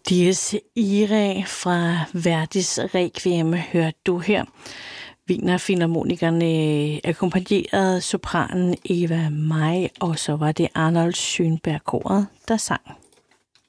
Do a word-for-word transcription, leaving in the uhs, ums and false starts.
Dies Irae fra Verdis Requiem hørte du her. Wiener Filharmonikerne akkompagnerede sopranen Eva May, og så var det Arnold Schönberg koret, der sang.